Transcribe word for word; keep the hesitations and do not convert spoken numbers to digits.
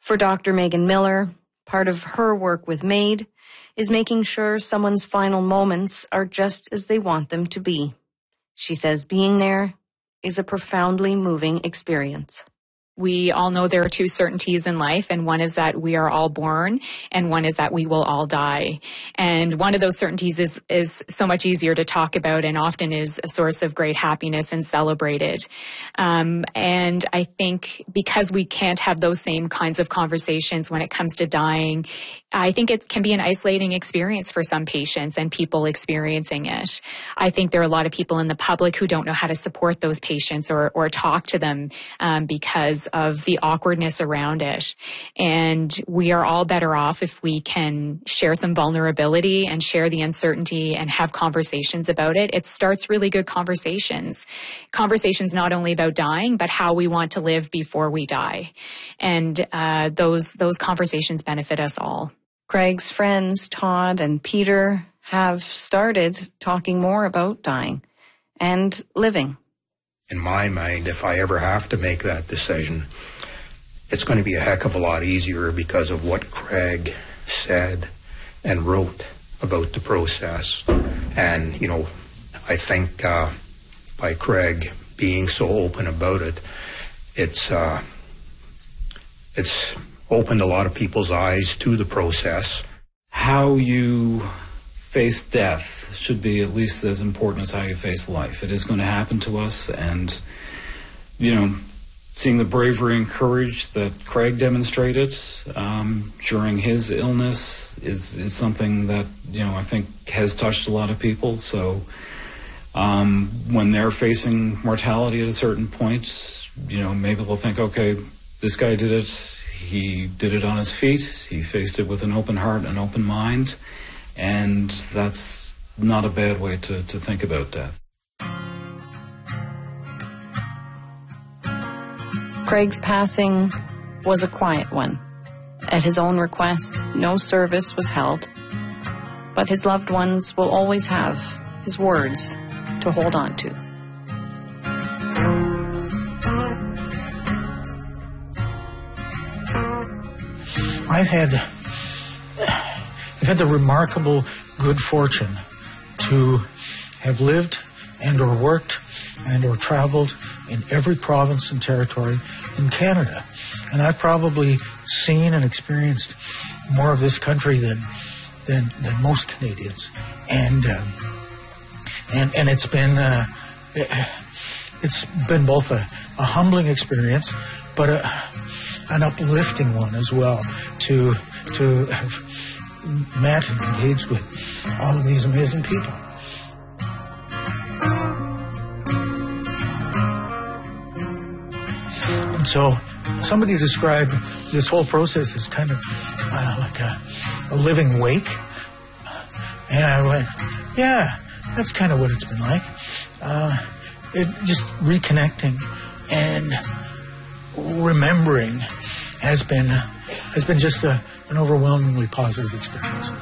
For Doctor Megan Miller, part of her work with MAID is making sure someone's final moments are just as they want them to be. She says being there is a profoundly moving experience. We all know there are two certainties in life, and one is that we are all born, and one is that we will all die. And one of those certainties is, is so much easier to talk about and often is a source of great happiness and celebrated. Um, and I think because we can't have those same kinds of conversations when it comes to dying, I think it can be an isolating experience for some patients and people experiencing it. I think there are a lot of people in the public who don't know how to support those patients or, or talk to them um, because of the awkwardness around it. And we are all better off if we can share some vulnerability and share the uncertainty and have conversations about it. It starts really good conversations. Conversations not only about dying, but how we want to live before we die. And uh, those those conversations benefit us all. Craig's friends, Todd and Peter, have started talking more about dying and living. In my mind, if I ever have to make that decision, it's going to be a heck of a lot easier because of what Craig said and wrote about the process. And, you know, I think uh, by Craig being so open about it, it's uh, it's opened a lot of people's eyes to the process. How you face death should be at least as important as how you face life. It is going to happen to us, and, you know, seeing the bravery and courage that Craig demonstrated um, during his illness is, is something that, you know, I think has touched a lot of people. So um, when they're facing mortality at a certain point, you know, maybe they'll think, okay, this guy did it. He did it on his feet. He faced it with an open heart and open mind. And that's not a bad way to, to think about death. Craig's passing was a quiet one. At his own request, no service was held. But his loved ones will always have his words to hold on to. I've had, I've had the remarkable good fortune to have lived and or worked and or traveled in every province and territory in Canada. And I've probably seen and experienced more of this country than than, than most Canadians. And uh, and and it's been uh, it's been both a, a humbling experience, but a, an uplifting one as well, to to have met and engaged with all of these amazing people. And so somebody described this whole process as kind of uh, like a, a living wake. And I went, yeah, that's kind of what it's been like. Uh, it just reconnecting and remembering has been has been just a, an overwhelmingly positive experience.